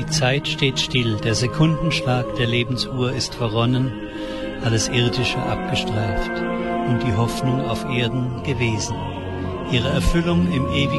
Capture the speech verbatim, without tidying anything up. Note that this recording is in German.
Die Zeit steht still, der Sekundenschlag der Lebensuhr ist verronnen, alles Irdische abgestreift und die Hoffnung auf Erden gewesen. Ihre Erfüllung im ewigen